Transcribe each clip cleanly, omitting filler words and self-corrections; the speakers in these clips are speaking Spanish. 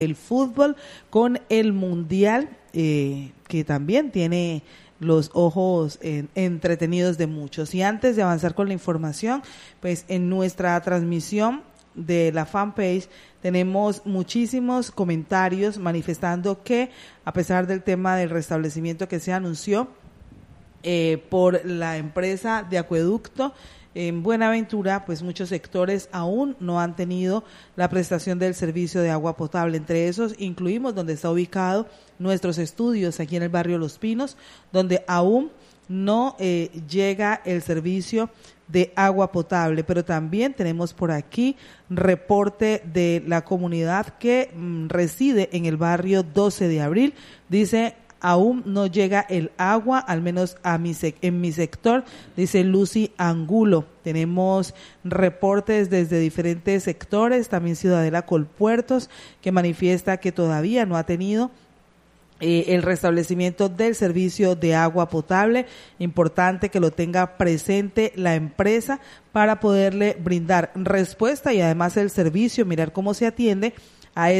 el fútbol con el Mundial, que también tiene los ojos entretenidos de muchos. Y antes de avanzar con la información, pues en nuestra transmisión de la fanpage tenemos muchísimos comentarios manifestando que a pesar del tema del restablecimiento que se anunció por la empresa de acueducto en Buenaventura, pues muchos sectores aún no han tenido la prestación del servicio de agua potable. Entre esos incluimos donde está ubicado nuestros estudios aquí en el barrio Los Pinos, donde aún no llega el servicio de agua potable, pero también tenemos por aquí reporte de la comunidad que reside en el barrio 12 de abril. Dice: aún no llega el agua, al menos en mi sector, dice Lucy Angulo. Tenemos reportes desde diferentes sectores, también Ciudadela Colpuertos, que manifiesta que todavía no ha tenido el restablecimiento del servicio de agua potable. Importante que lo tenga presente la empresa para poderle brindar respuesta y además el servicio, mirar cómo se atiende a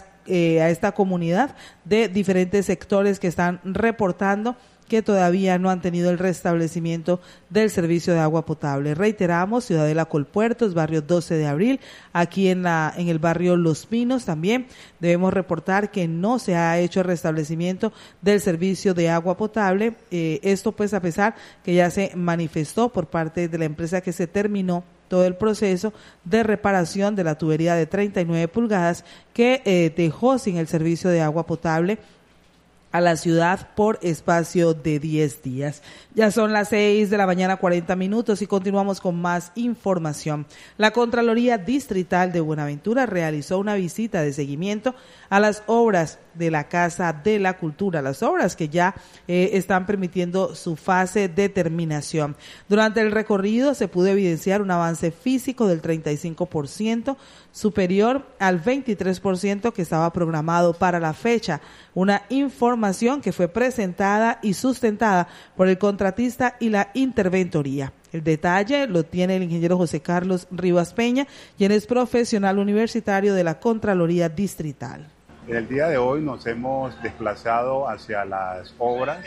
esta comunidad de diferentes sectores que están reportando que todavía no han tenido el restablecimiento del servicio de agua potable. Reiteramos, Ciudadela Colpuertos, barrio 12 de abril, aquí en el barrio Los Pinos también debemos reportar que no se ha hecho el restablecimiento del servicio de agua potable. Esto pues a pesar que ya se manifestó por parte de la empresa que se terminó todo el proceso de reparación de la tubería de 39 pulgadas que dejó sin el servicio de agua potable a la ciudad por espacio de 10 días. Ya son las 6:40 a.m. y continuamos con más información. La Contraloría Distrital de Buenaventura realizó una visita de seguimiento a las obras de la Casa de la Cultura, las obras que ya están permitiendo su fase de terminación. Durante el recorrido se pudo evidenciar un avance físico del 35%, superior al 23% que estaba programado para la fecha. Una información que fue presentada y sustentada por el contratista y la interventoría. El detalle lo tiene el ingeniero José Carlos Rivas Peña, quien es profesional universitario de la Contraloría Distrital. En el día de hoy nos hemos desplazado hacia las obras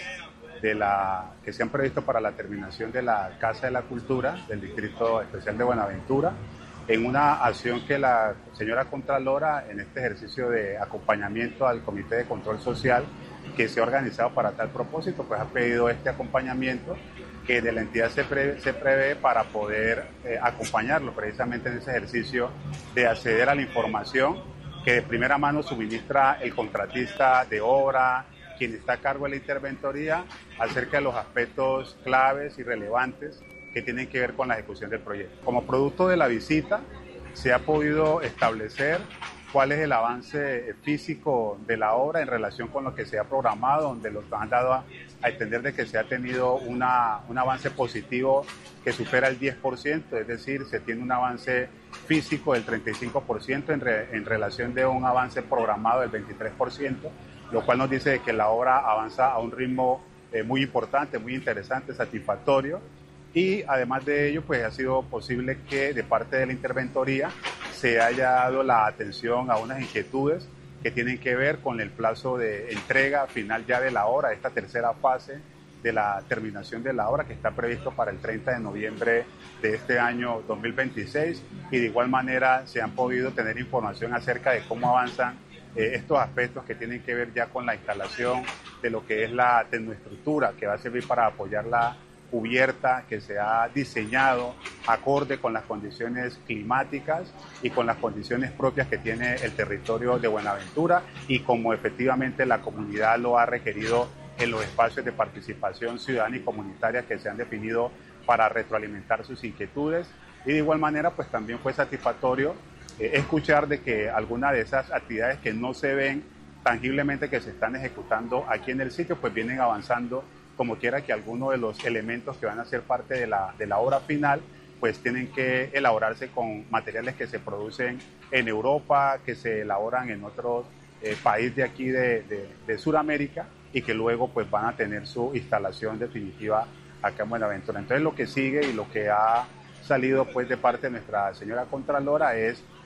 que se han previsto para la terminación de la Casa de la Cultura del Distrito Especial de Buenaventura, en una acción que la señora Contralora, en este ejercicio de acompañamiento al Comité de Control Social que se ha organizado para tal propósito, pues ha pedido este acompañamiento que de la entidad se prevé para poder acompañarlo precisamente en ese ejercicio de acceder a la información que de primera mano suministra el contratista de obra, quien está a cargo de la interventoría, acerca de los aspectos claves y relevantes que tienen que ver con la ejecución del proyecto. Como producto de la visita, se ha podido establecer cuál es el avance físico de la obra en relación con lo que se ha programado, donde los han dado a entender de que se ha tenido un avance positivo que supera el 10%, es decir, se tiene un avance físico del 35% en relación de un avance programado del 23%, lo cual nos dice que la obra avanza a un ritmo muy importante, muy interesante, satisfactorio. Y además de ello, pues ha sido posible que de parte de la interventoría se haya dado la atención a unas inquietudes que tienen que ver con el plazo de entrega final ya de la obra, esta tercera fase de la terminación de la obra que está previsto para el 30 de noviembre de este año 2026, y de igual manera se han podido tener información acerca de cómo avanzan estos aspectos que tienen que ver ya con la instalación de lo que es la tecnoestructura que va a servir para apoyar la cubierta que se ha diseñado acorde con las condiciones climáticas y con las condiciones propias que tiene el territorio de Buenaventura y como efectivamente la comunidad lo ha requerido en los espacios de participación ciudadana y comunitaria que se han definido para retroalimentar sus inquietudes. Y de igual manera pues también fue satisfactorio escuchar de que algunas de esas actividades que no se ven tangiblemente que se están ejecutando aquí en el sitio pues vienen avanzando, como quiera que algunos de los elementos que van a ser parte de la obra final pues tienen que elaborarse con materiales que se producen en Europa, que se elaboran en otros países de aquí de Sudamérica y que luego pues van a tener su instalación definitiva acá en Buenaventura. Entonces lo que sigue y lo que ha salido pues de parte de nuestra señora Contralora es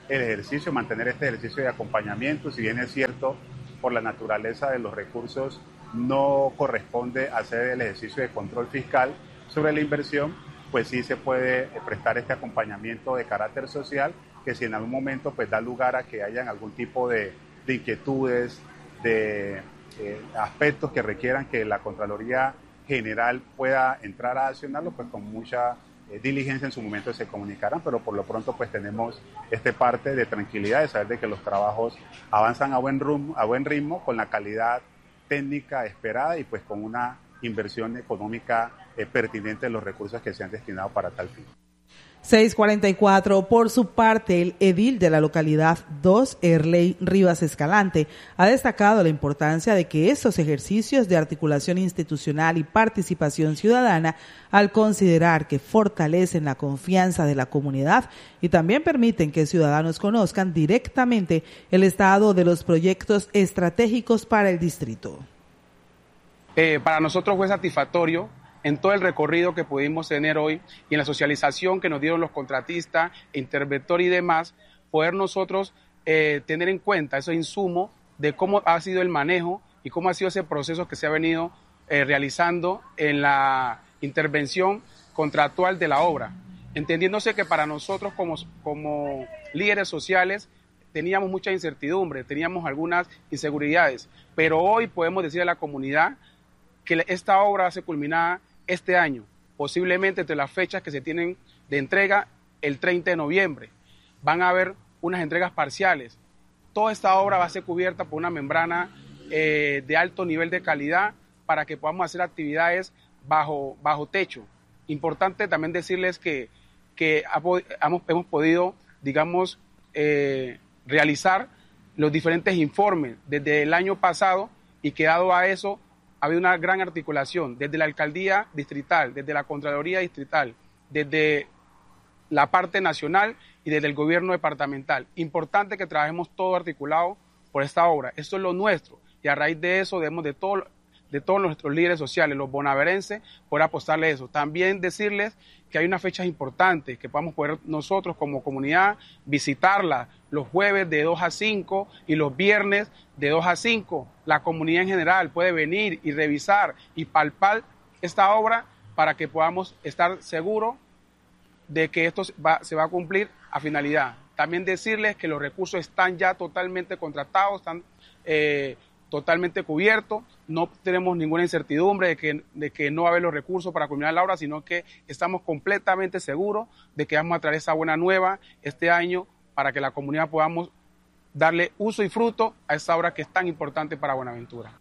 el ejercicio, mantener este ejercicio de acompañamiento. Si bien es cierto, por la naturaleza de los recursos, no corresponde hacer el ejercicio de control fiscal sobre la inversión, pues sí se puede prestar este acompañamiento de carácter social, que si en algún momento pues da lugar a que hayan algún tipo de inquietudes, de aspectos que requieran que la Contraloría General pueda entrar a accionarlo, pues con mucha diligencia en su momento se comunicarán, pero por lo pronto pues tenemos parte de tranquilidad, de saber de que los trabajos avanzan a buen ritmo, con la calidad técnica esperada y pues con una inversión económica pertinente de los recursos que se han destinado para tal fin. 6:44. Por su parte, el edil de la localidad 2, Erley Rivas Escalante, ha destacado la importancia de que estos ejercicios de articulación institucional y participación ciudadana, al considerar que fortalecen la confianza de la comunidad y también permiten que ciudadanos conozcan directamente el estado de los proyectos estratégicos para el distrito. Para nosotros fue satisfactorio en todo el recorrido que pudimos tener hoy y en la socialización que nos dieron los contratistas, interventores y demás, poder nosotros tener en cuenta esos insumos de cómo ha sido el manejo y cómo ha sido ese proceso que se ha venido realizando en la intervención contractual de la obra, entendiéndose que para nosotros como líderes sociales teníamos mucha incertidumbre, teníamos algunas inseguridades, pero hoy podemos decir a la comunidad que esta obra va a ser culminada este año, posiblemente entre las fechas que se tienen de entrega el 30 de noviembre. Van a haber unas entregas parciales. Toda esta obra va a ser cubierta por una membrana de alto nivel de calidad para que podamos hacer actividades bajo techo. Importante también decirles que hemos podido, digamos, realizar los diferentes informes desde el año pasado y que dado a eso ha habido una gran articulación desde la alcaldía distrital, desde la Contraloría distrital, desde la parte nacional y desde el gobierno departamental. Importante que trabajemos todo articulado por esta obra. Esto es lo nuestro y a raíz de eso debemos de todos nuestros líderes sociales, los bonaverenses, poder apostarle eso. También decirles que hay unas fechas importantes que podamos poder nosotros como comunidad visitarlas los jueves de 2 a 5 y los viernes de 2 a 5. La comunidad en general puede venir y revisar y palpar esta obra para que podamos estar seguros de que esto se va a cumplir a finalidad. También decirles que los recursos están ya totalmente contratados, están totalmente cubiertos, no tenemos ninguna incertidumbre de que no va a haber los recursos para culminar la obra, sino que estamos completamente seguros de que vamos a traer esa buena nueva este año para que la comunidad podamos darle uso y fruto a esa obra que es tan importante para Buenaventura.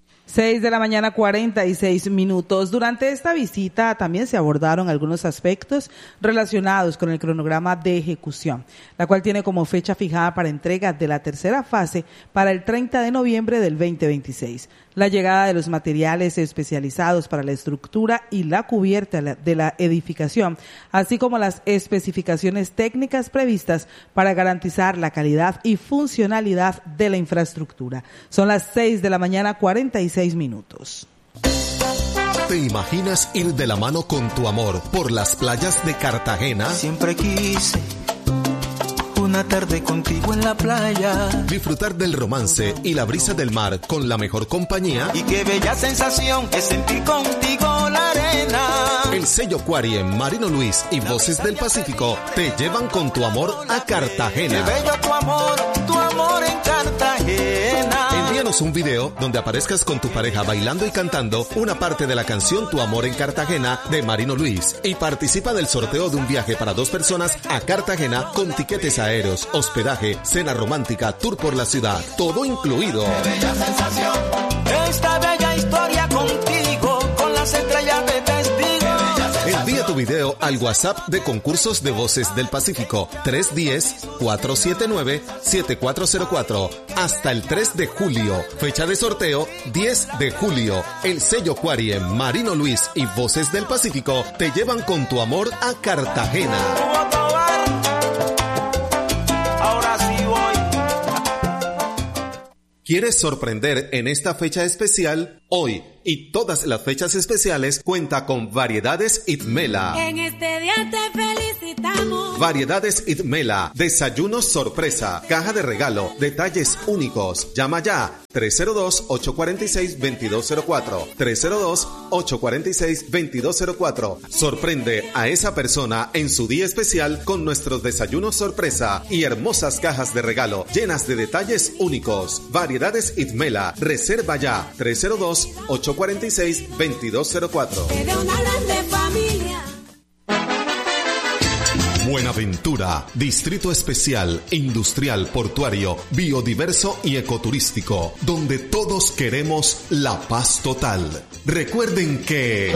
6:46 a.m. Durante esta visita también se abordaron algunos aspectos relacionados con el cronograma de ejecución, la cual tiene como fecha fijada para entrega de la tercera fase para el 30 de noviembre del 2026. La llegada de los materiales especializados para la estructura y la cubierta de la edificación, así como las especificaciones técnicas previstas para garantizar la calidad y funcionalidad de la infraestructura. Son las 6:46 a.m. ¿Te imaginas ir de la mano con tu amor por las playas de Cartagena? Siempre quise una tarde contigo en la playa. Disfrutar del romance y la brisa del mar con la mejor compañía. Y qué bella sensación es sentir contigo la arena. El sello Quariem, Marino Luis y Voces del Pacífico te llevan con tu amor a Cartagena. Qué bello tu amor en Cartagena. Envíanos un video donde aparezcas con tu pareja bailando y cantando una parte de la canción Tu amor en Cartagena de Marino Luis y participa del sorteo de un viaje para 2 personas a Cartagena con tiquetes aéreos, hospedaje, cena romántica, tour por la ciudad, todo incluido. Qué bella sensación, esta bella historia contigo, con las estrellas de testigo. Envía tu video al WhatsApp de Concursos de Voces del Pacífico 310-479-7404 hasta el 3 de julio. Fecha de sorteo 10 de julio. El sello Quariem, Marino Luis y Voces del Pacífico te llevan con tu amor a Cartagena. Ahora sí voy. ¿Quieres sorprender en esta fecha especial? Hoy, Y todas las fechas especiales cuenta con Variedades Itmela. En este día te felicitamos. Variedades Itmela, desayunos sorpresa, caja de regalo, detalles únicos. Llama ya 302-846-2204. 302-846-2204. Sorprende a esa persona en su día especial con nuestros desayunos sorpresa y hermosas cajas de regalo llenas de detalles únicos. Variedades Itmela. Reserva ya 302-846-2204. De una grande familia. Buenaventura, Distrito Especial, Industrial, Portuario, Biodiverso y Ecoturístico, donde todos queremos la paz total. Recuerden que...